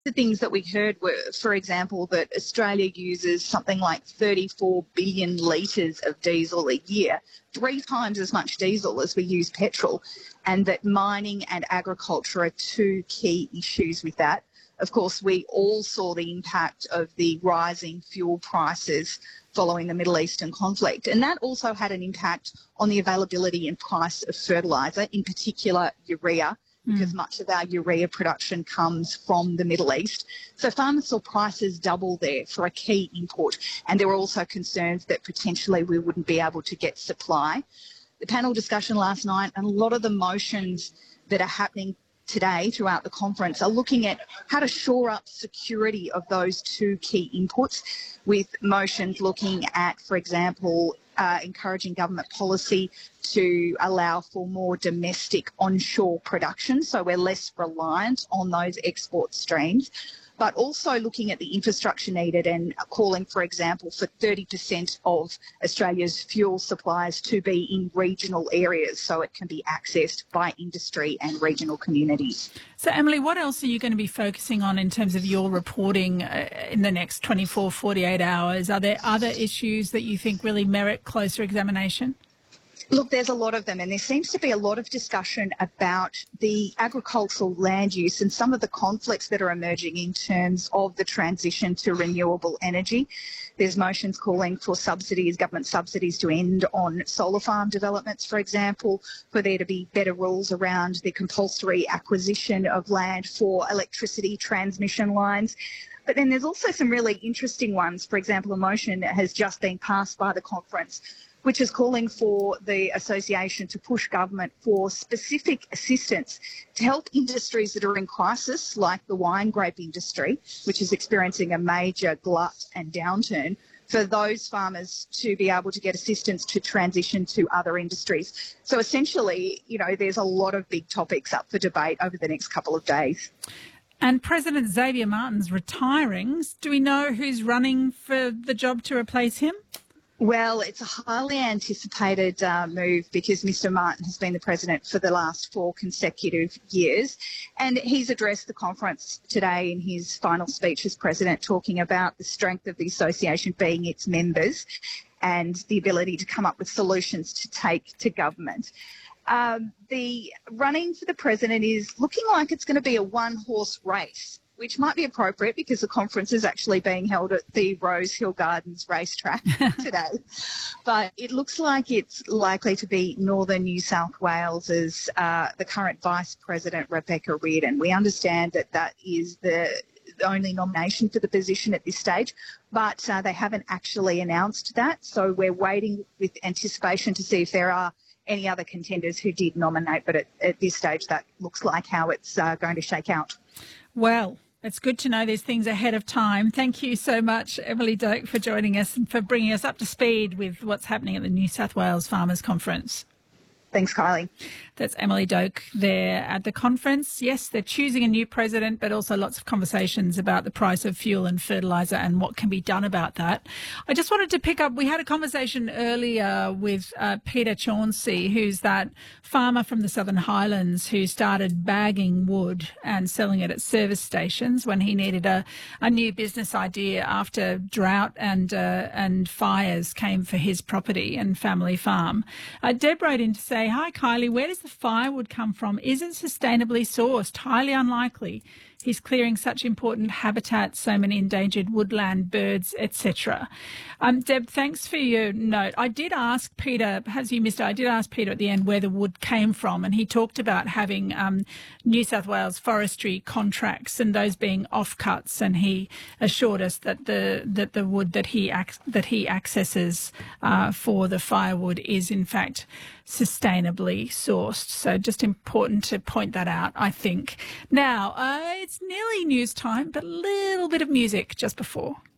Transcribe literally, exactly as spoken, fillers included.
The things that we heard were, for example, that Australia uses something like thirty-four billion litres of diesel a year, three times as much diesel as we use petrol, and that mining and agriculture are two key issues with that. Of course, we all saw the impact of the rising fuel prices following the Middle Eastern conflict, and that also had an impact on the availability and price of fertiliser, in particular urea, because much of our urea production comes from the Middle East. So farmers saw prices double there for a key input, and there were also concerns that potentially we wouldn't be able to get supply. The panel discussion last night, and a lot of the motions that are happening today throughout the conference are looking at how to shore up security of those two key inputs, with motions looking at, for example, uh, encouraging government policy to allow for more domestic onshore production, so we're less reliant on those export streams, but also looking at the infrastructure needed and calling, for example, for thirty percent of Australia's fuel supplies to be in regional areas so it can be accessed by industry and regional communities. So, Emily, what else are you going to be focusing on in terms of your reporting uh, in the next twenty-four, forty-eight hours? Are there other issues that you think really merit closer examination? Look, there's a lot of them, and there seems to be a lot of discussion about the agricultural land use and some of the conflicts that are emerging in terms of the transition to renewable energy. There's motions calling for subsidies, government subsidies to end on solar farm developments, for example, for there to be better rules around the compulsory acquisition of land for electricity transmission lines. But then there's also some really interesting ones. For example, a motion that has just been passed by the conference, which is calling for the association to push government for specific assistance to help industries that are in crisis, like the wine grape industry, which is experiencing a major glut and downturn, for those farmers to be able to get assistance to transition to other industries. So essentially, you know, there's a lot of big topics up for debate over the next couple of days. And President Xavier Martin's retiring. Do we know who's running for the job to replace him? Well, it's a highly anticipated uh, move because Mister Martin has been the president for the last four consecutive years, and he's addressed the conference today in his final speech as president, talking about the strength of the association being its members and the ability to come up with solutions to take to government. Um, the running for the president is looking like it's going to be a one-horse race, which might be appropriate because the conference is actually being held at the Rose Hill Gardens racetrack today. But it looks like it's likely to be Northern New South Wales's uh, the current Vice President, Rebecca Reardon. We understand that that is the only nomination for the position at this stage, but uh, they haven't actually announced that. So we're waiting with anticipation to see if there are any other contenders who did nominate, but at, at this stage that looks like how it's uh, going to shake out. Well, it's good to know these things ahead of time. Thank you so much, Emily Doak, for joining us and for bringing us up to speed with what's happening at the New South Wales Farmers Conference. Thanks, Kylie. That's Emily Doak there at the conference. Yes, they're choosing a new president, but also lots of conversations about the price of fuel and fertiliser and what can be done about that. I just wanted to pick up, we had a conversation earlier with uh, Peter Chauncey, who's that farmer from the Southern Highlands who started bagging wood and selling it at service stations when he needed a, a new business idea after drought and uh, and fires came for his property and family farm. Uh, Deb wrote in to say, "Hi Kylie, where does the firewood come from? Is it sustainably sourced? Highly unlikely. He's clearing such important habitats, so many endangered woodland, birds, et cetera" Um, Deb, thanks for your note. I did ask Peter, as you missed it, I did ask Peter at the end where the wood came from, and he talked about having um, New South Wales forestry contracts and those being offcuts, and he assured us that the that the wood that he ac- that he accesses uh, for the firewood is in fact sustainably sourced. So just important to point that out, I think. Now, uh, it's nearly news time, but a little bit of music just before.